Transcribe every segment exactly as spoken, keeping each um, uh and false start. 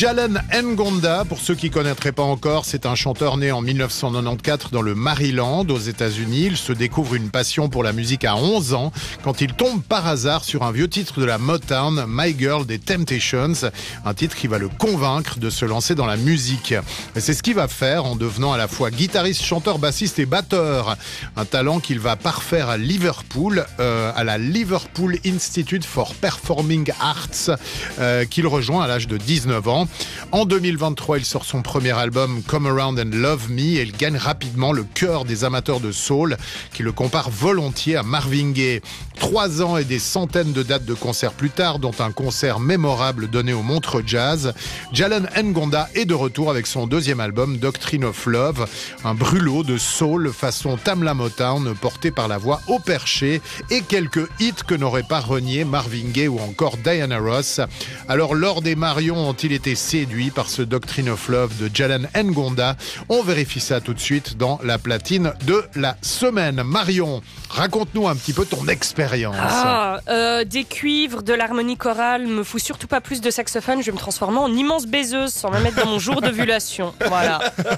Jalen Ngonda, pour ceux qui ne connaîtraient pas encore, c'est un chanteur né en dix-neuf cent quatre-vingt-quatorze dans le Maryland, aux États-Unis. Il se découvre une passion pour la musique à onze ans, quand il tombe par hasard sur un vieux titre de la Motown, My Girl des Temptations, un titre qui va le convaincre de se lancer dans la musique. Et c'est ce qu'il va faire en devenant à la fois guitariste, chanteur, bassiste et batteur. Un talent qu'il va parfaire à Liverpool, euh, à la Liverpool Institute for Performing Arts, euh, qu'il rejoint à l'âge de dix-neuf ans. En deux mille vingt-trois, il sort son premier album Come Around and Love Me et il gagne rapidement le cœur des amateurs de soul qui le comparent volontiers à Marvin Gaye. Trois ans et des centaines de dates de concerts plus tard, dont un concert mémorable donné au Montreux Jazz, Jalen Ngonda est de retour avec son deuxième album Doctrine of Love, un brûlot de soul façon Tamla Motown porté par la voix au perché et quelques hits que n'auraient pas renié Marvin Gaye ou encore Diana Ross. Alors Lord et Marion ont-ils été séduits par ce Doctrine of Love de Jalen Ngonda? On vérifie ça tout de suite dans la platine de la semaine. Marion, raconte-nous un petit peu ton expérience. Ah, euh, des cuivres, de l'harmonie chorale, me fout surtout pas plus de saxophone, je vais me transformer en immense baiseuse sans me mettre dans mon jour d'ovulation. Voilà.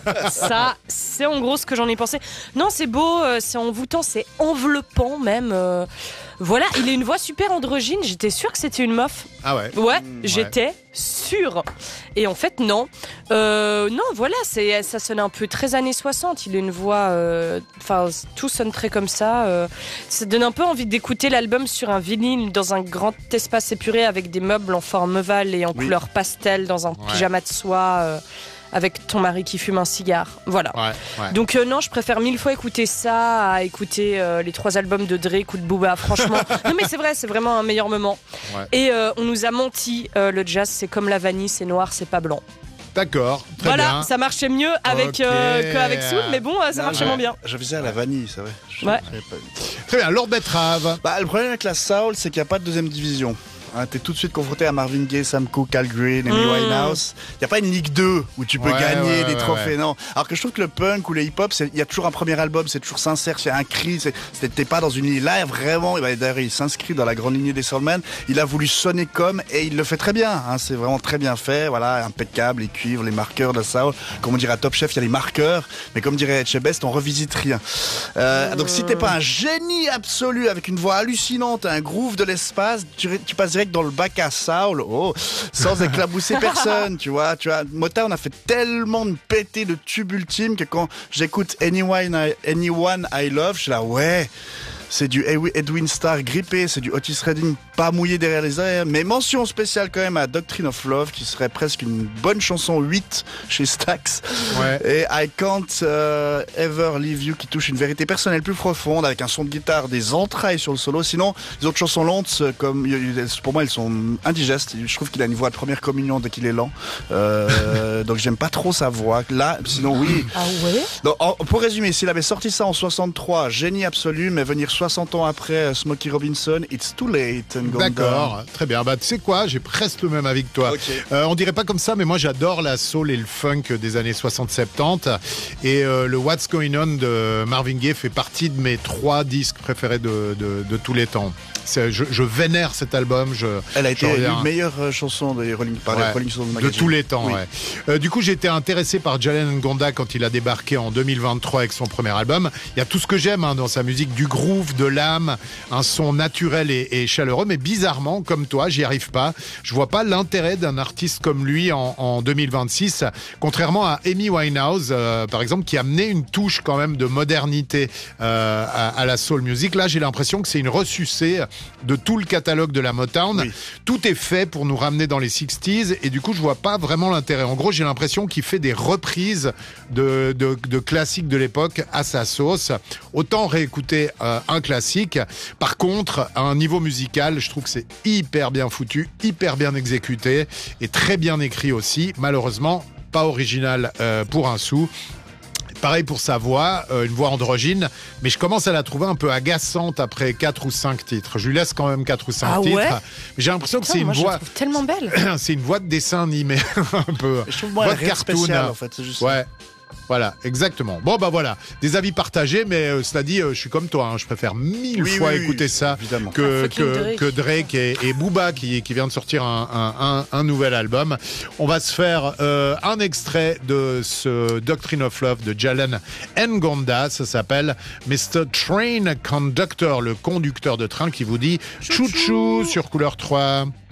Ça, c'est en gros ce que j'en ai pensé. Non, c'est beau, c'est envoûtant, c'est enveloppant même. Euh, voilà, il a une voix super androgyne, j'étais sûre que c'était une meuf. Ah ouais? Ouais, mmh, j'étais ouais. sûre. Et en fait, non. Euh, non, voilà, c'est, ça sonne un peu très années soixante. Il a une voix... Enfin, euh, tout sonne très comme ça. Euh, ça donne un peu envie d'écouter l'album sur un vinyle dans un grand espace épuré avec des meubles en forme ovale et en oui. couleur pastel dans un ouais. pyjama de soie... Euh, avec ton mari qui fume un cigare. Voilà. Ouais, ouais. Donc euh, non, je préfère mille fois écouter ça à écouter euh, les trois albums de Drake ou de Booba, franchement. Non mais c'est vrai, c'est vraiment un meilleur moment. Ouais. Et euh, on nous a menti, euh, le jazz c'est comme la vanille, c'est noir, c'est pas blanc. D'accord, très voilà, bien. Ça marchait mieux avec okay. euh, qu'avec Soul, mais bon, ça non, marchait ouais. moins bien. Je faisais à la vanille, c'est vrai. Je ouais. pas... Très bien, Lord Betrave. Bah, le problème avec la Soul, c'est qu'il n'y a pas de deuxième division. Hein, t'es tout de suite confronté à Marvin Gaye, Sam Cooke, Al Green, Amy mmh. Winehouse. Il n'y a pas une Ligue deux où tu peux ouais, gagner ouais, des ouais, trophées, ouais. non. Alors que je trouve que le punk ou le hip-hop, il y a toujours un premier album, c'est toujours sincère, il y a un cri, c'est, c'est, t'es pas dans une ligne. Là, vraiment, bah, d'ailleurs, il s'inscrit dans la grande lignée des Soulman. Il a voulu sonner comme, et il le fait très bien. Hein, c'est vraiment très bien fait, voilà, impeccable, les cuivres, les marqueurs de la Soul. Comme on dirait à Top Chef, il y a les marqueurs, mais comme dirait Etchebest, on revisite rien. Euh, mmh. Donc si t'es pas un génie absolu avec une voix hallucinante, un groove de l'espace, tu, tu passes direct dans le bac à Soul, oh, sans éclabousser personne, tu vois, tu vois. Motown a fait tellement de pété de tubes ultimes que quand j'écoute Anyone I, Anyone I Love, je suis là, ouais, c'est du Edwin Starr grippé, c'est du Otis Redding pas mouillé derrière les airs, mais mention spéciale quand même à Doctrine of Love, qui serait presque une bonne chanson huit chez Stax. Ouais. Et I Can't uh, Ever Leave You, qui touche une vérité personnelle plus profonde, avec un son de guitare, des entrailles sur le solo. Sinon, les autres chansons lentes, comme, pour moi, elles sont indigestes. Je trouve qu'il a une voix de première communion dès qu'il est lent. Euh, donc j'aime pas trop sa voix. Là, sinon, oui. Ah ouais? Donc, en, pour résumer, s'il avait sorti ça en soixante-trois, génie absolu, mais venir soixante ans après, Smokey Robinson, it's too late. D'accord, down. Très bien. Bah, tu sais quoi, j'ai presque le même avec toi. Okay. Euh, on dirait pas comme ça, mais moi j'adore la soul et le funk des années soixante soixante-dix. Et euh, le What's Going On de Marvin Gaye fait partie de mes trois disques préférés de, de, de tous les temps. C'est, je, je vénère cet album. Je, Elle a été une meilleure chanson des Rolling, par ouais, les Rolling Stones de tous les temps. Oui. Ouais. Euh, du coup, j'ai été intéressé par Jalen Ngonda quand il a débarqué en deux mille vingt-trois avec son premier album. Il y a tout ce que j'aime hein, dans sa musique, du groove, de l'âme, un son naturel et, et chaleureux. Mais bizarrement, comme toi, j'y arrive pas. Je vois pas l'intérêt d'un artiste comme lui en, en deux mille vingt-six, contrairement à Amy Winehouse, euh, par exemple, qui a amené une touche quand même de modernité euh, à, à la soul music. Là, j'ai l'impression que c'est une ressucée de tout le catalogue de la Motown. Oui. Tout est fait pour nous ramener dans les sixties et du coup, je vois pas vraiment l'intérêt. En gros, j'ai l'impression qu'il fait des reprises de, de, de classiques de l'époque à sa sauce. Autant réécouter euh, un classique. Par contre, à un niveau musical, je trouve que c'est hyper bien foutu, hyper bien exécuté et très bien écrit aussi. Malheureusement, pas original euh, pour un sou. Pareil pour sa voix, euh, une voix androgyne, mais je commence à la trouver un peu agaçante après quatre ou cinq titres. Je lui laisse quand même quatre ou cinq ah titres. Ouais mais j'ai l'impression Putain, que c'est une moi, voix... je la trouve tellement belle. C'est une voix de dessin animé, un peu. Je trouve moi, voix elle de est cartoon. spéciale, en fait. C'est juste ouais. Voilà, exactement. Bon, bah voilà, des avis partagés, mais euh, cela dit, euh, je suis comme toi, hein, je préfère mille oui, fois oui, écouter oui, ça évidemment. que, Ah, que, Drake. que Drake et, et Booba qui, qui vient de sortir un, un, un, un nouvel album. On va se faire euh, un extrait de ce Doctrine of Love de Jalen Ngonda, ça s'appelle mister Train Conductor, le conducteur de train qui vous dit chou-chou sur Couleur trois.